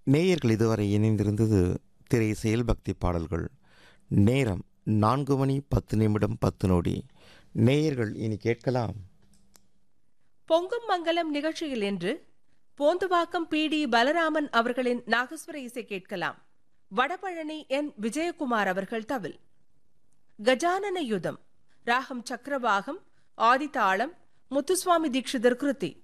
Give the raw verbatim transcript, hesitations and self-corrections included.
நேயர்கள் இதுவரை இணைந்திருந்தது திரை செயல் பக்தி பாடல்கள். நேரம் நான்கு மணி பத்து நிமிடம் பத்து நொடி. நேயர்கள் இனி கேட்கலாம். பொங்கும் மங்கலம் நிகழ்ச்சியில் என்று போந்துவாக்கம் பி டி பலராமன் அவர்களின் நாகஸ்வர இசை கேட்கலாம். வடபழனி என் விஜயகுமார் அவர்கள் தவில். கஜானன யுதம் ராகம் சக்கரவாகம், ஆதிதாளம், முத்துசுவாமி தீட்சிதர் கிருதி.